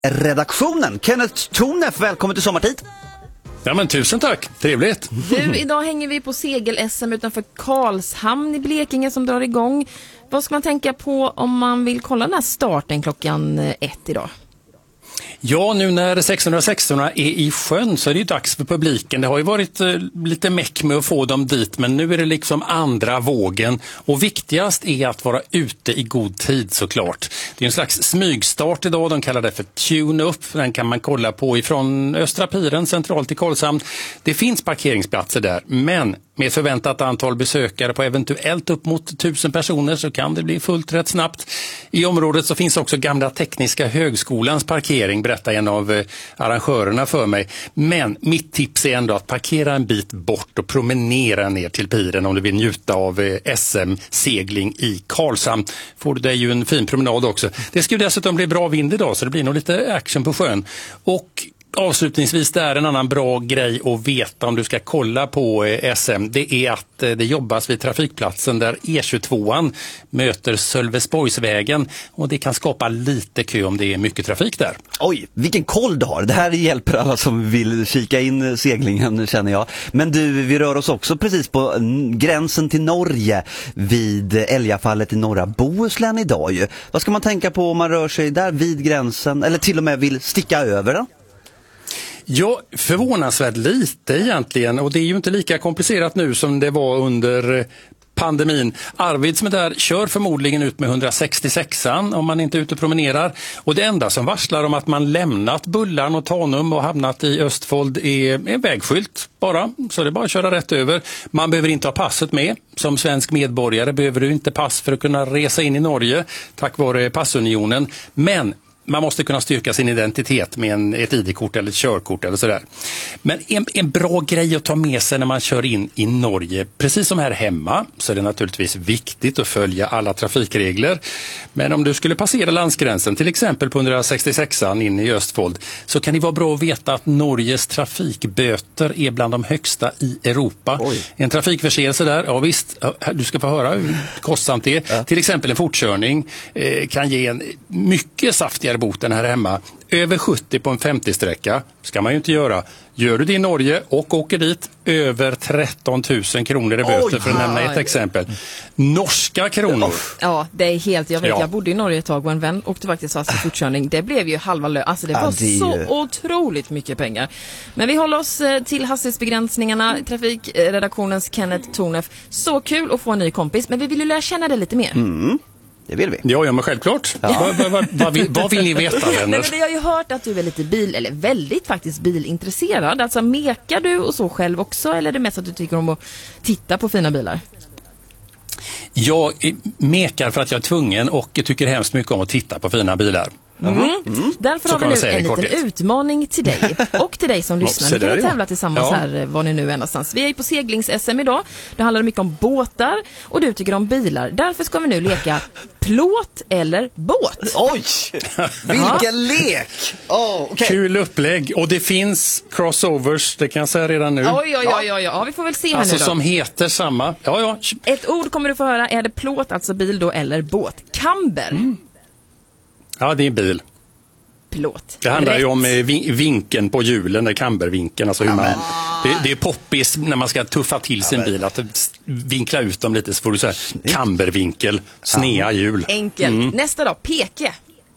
Redaktionen. Kenneth Tornef, välkommen till Sommartid. Ja, men tusen tack, trevligt. Du, idag hänger vi på segel-SM utanför Karlshamn i Blekinge som drar igång. Vad ska man tänka på om man vill kolla den här starten klockan 1 idag? Ja, nu när 616 är i sjön så är det ju dags för publiken. Det har ju varit lite meck med att få dem dit, men nu är det liksom andra vågen. Och viktigast är att vara ute i god tid såklart. Det är en slags smygstart idag, de kallar det för tune-up. Den kan man kolla på ifrån Östra Piren centralt till Karlshamn. Det finns parkeringsplatser där, men med förväntat antal besökare på eventuellt upp mot 1000 personer så kan det bli fullt rätt snabbt. I området så finns också gamla Tekniska högskolans parkering, berättar en av arrangörerna för mig. Men mitt tips är ändå att parkera en bit bort och promenera ner till piren om du vill njuta av SM-segling i Karlshamn. Får du dig ju en fin promenad också. Det ska ju dessutom bli bra vind idag så det blir nog lite action på sjön. Och avslutningsvis, det är en annan bra grej att veta om du ska kolla på SM. Det är att det jobbas vid trafikplatsen där E22an möter Sölvesborgsvägen och det kan skapa lite kö om det är mycket trafik där. Oj, vilken koll du har. Det här hjälper alla som vill kika in seglingen, känner jag. Men du, vi rör oss också precis på gränsen till Norge vid Älgafallet i norra Bohuslän idag ju. Vad ska man tänka på om man rör sig där vid gränsen eller till och med vill sticka över den? Ja, förvånansvärt lite egentligen, och det är ju inte lika komplicerat nu som det var under pandemin. Arvid som är där kör förmodligen ut med 166an om man inte är ute och promenerar. Och det enda som varslar om att man lämnat Bullarn och Tanum och hamnat i Östfold är en vägskylt bara. Så det är bara att köra rätt över. Man behöver inte ha passet med. Som svensk medborgare behöver du inte pass för att kunna resa in i Norge tack vare passunionen. Men man måste kunna styrka sin identitet med ett ID-kort eller ett körkort eller sådär. Men en bra grej att ta med sig när man kör in i Norge, precis som här hemma, så är det naturligtvis viktigt att följa alla trafikregler. Men om du skulle passera landsgränsen, till exempel på 166an in i Östfold, så kan det vara bra att veta att Norges trafikböter är bland de högsta i Europa. Oj. En trafikförseelse där, ja visst, du ska få höra hur kostsamt det är. Ja. Till exempel en fortkörning kan ge en mycket saftigare boten här hemma. Över 70 på en 50-sträcka ska man ju inte göra. Gör du det i Norge och åker dit, över 13 000 kronor i böter för att nämna ett exempel. Norska kronor. Ja, det är helt, jag bodde i Norge ett tag och en vän åkte faktiskt fast i fortkörning. Det blev ju halva lön. Alltså det var så otroligt mycket pengar. Men vi håller oss till hastighetsbegränsningarna. Trafikredaktionens Kenneth Tornef. Så kul att få en ny kompis, men vi vill ju lära känna det lite mer. Det vill vi. Ja, men självklart. Ja. Vad vill ni veta, vänner? Nej, men vi har ju hört att du är lite väldigt faktiskt bilintresserad. Alltså mekar du och så själv också, eller är det mest att du tycker om att titta på fina bilar? Jag mekar för att jag är tvungen och jag tycker hemskt mycket om att titta på fina bilar. Därför har vi nu en liten utmaning till dig och till dig som lyssnar. Vi kan tävla tillsammans här, var ni nu är någonstans. Vi är ju på seglings-SM idag. Det handlar mycket om båtar och du tycker om bilar. Därför ska vi nu leka plåt eller båt. Oj, vilken lek! Okay. Kul upplägg. Och det finns crossovers, det kan jag säga redan nu. Oj, vi får väl se här alltså nu då. Som heter samma. Ja. Ett ord kommer du få höra. Är det plåt, alltså bil då, eller båt? Camber. Ja, det är bil. Plåt. Det handlar ju om vinkeln på hjulen, där cambervinkeln, alltså hur man, det är poppis när man ska tuffa till sin bil, att vinkla ut dem lite, så får du så här cambervinkel, snea hjul. Enkelt. Nästa då, peke.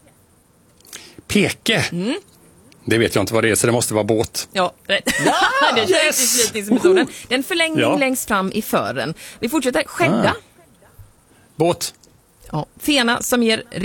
Peke? Det vet jag inte vad det är, så det måste vara båt. Ja, rätt. Det är slutningsmetoden. Den förlängning längst fram i fören. Vi fortsätter. Skädda. Båt. Ja. Fena som ger